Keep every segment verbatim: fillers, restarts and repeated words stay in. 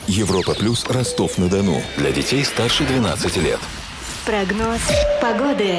Европа Плюс Ростов-на-Дону. Для детей старше двенадцати лет. Прогноз погоды.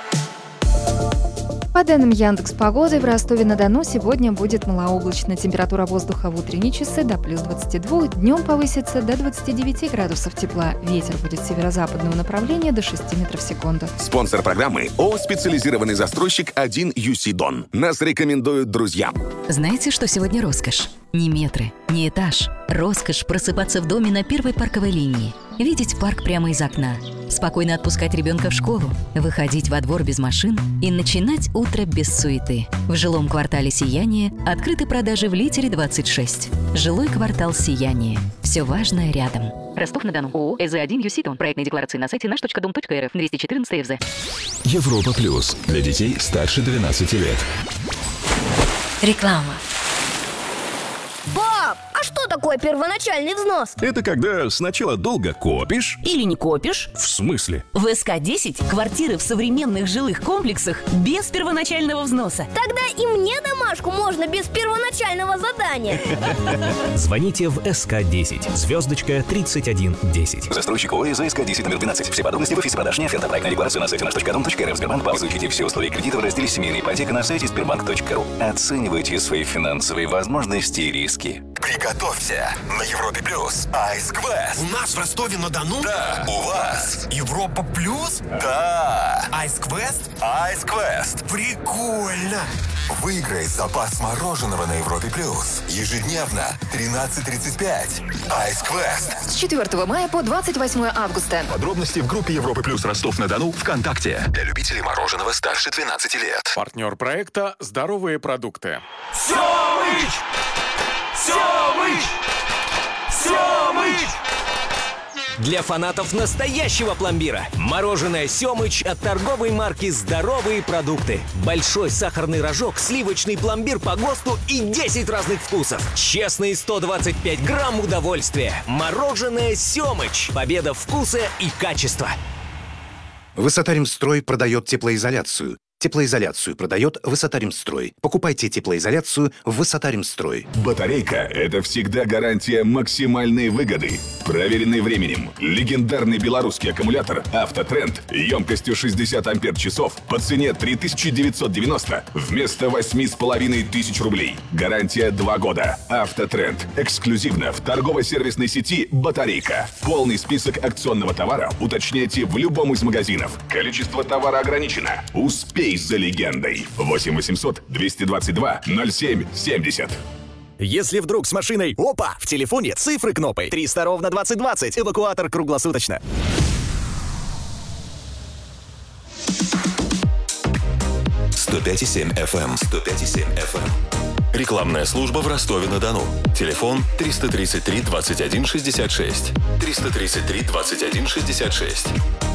По данным Яндекс.Погоды, в Ростове-на-Дону сегодня будет малооблачно. Температура воздуха в утренние часы до плюс двадцати двух, днем повысится до двадцати девяти градусов тепла. Ветер будет северо-западного направления до шести метров в секунду. Спонсор программы ООО «Специализированный застройщик один ю си Дон». Нас рекомендуют друзья. Знаете, что сегодня роскошь? Не метры, не этаж. Роскошь просыпаться в доме на первой парковой линии. Видеть парк прямо из окна. Спокойно отпускать ребенка в школу. Выходить во двор без машин и начинать утро без суеты. В жилом квартале «Сияние» открыты продажи в Литере двадцать шесть. Жилой квартал «Сияние». Все важное рядом. Ростов-на-Дону. ООО «ЭЗ один ю си Дон». Проектные декларации на сайте наш точка дом точка эр эф. двести четырнадцать ЭФЗ. Европа Плюс. Для детей старше двенадцати лет. Реклама. Пап, а что такое первоначальный взнос? Это когда сначала долго копишь. Или не копишь? В смысле? В эс ка десять квартиры в современных жилых комплексах без первоначального взноса. Тогда и мне домашку можно без первоначального задания. Звоните в эс ка десять, звездочка тридцать один десять. Застройщик ООО «эс ка десять» номер двенадцать. Все подробности в офисе продаж не оферта. Проектная декларация на сайте наш точка дом точка эр эф. Сбербанк. Изучите все условия кредита в разделе «Семейная ипотека» на сайте сбербанк точка ру. Оценивайте свои финансовые возможности и риски. Приготовься! На Европе Плюс Ice Quest. У нас в Ростове-на-Дону? Да. У вас? Европа Плюс? Да. Ice Quest? Ice Quest. Прикольно! Выиграй запас мороженого на Европе Плюс. Ежедневно тринадцать тридцать пять. Ice Quest. С четвёртого мая по двадцать восьмое августа. Подробности в группе Европы Плюс Ростов-на-Дону ВКонтакте. Для любителей мороженого старше двенадцати лет. Партнер проекта «Здоровые продукты». Семыч! Семыч! Семыч! Для фанатов настоящего пломбира. Мороженое «Семыч» от торговой марки «Здоровые продукты». Большой сахарный рожок, сливочный пломбир по ГОСТу и десять разных вкусов. Честные сто двадцать пять грамм удовольствия. Мороженое «Семыч». Победа вкуса и качества. Высотаримстрой продает теплоизоляцию. Теплоизоляцию продает Высотаримстрой. Покупайте теплоизоляцию в Высотаримстрой. Батарейка – это всегда гарантия максимальной выгоды. Проверенный временем. Легендарный белорусский аккумулятор «Автотренд» емкостью шестьдесят ампер-часов по цене три тысячи девятьсот девяносто вместо восемь с половиной тысяч рублей. Гарантия два года. «Автотренд» эксклюзивно в торгово-сервисной сети «Батарейка». Полный список акционного товара уточняйте в любом из магазинов. Количество товара ограничено. Успей за легендой. восемь восемьсот двести двадцать два ноль семь семьдесят. Если вдруг с машиной опа, в телефоне цифры кнопкой триста ровно двадцать двадцать, эвакуатор круглосуточно. сто пять и семь эф эм. сто пять и семь эф эм. Рекламная служба в Ростове-на-Дону. Телефон триста тридцать три двадцать один шестьдесят шесть. триста тридцать три двадцать один шестьдесят шесть.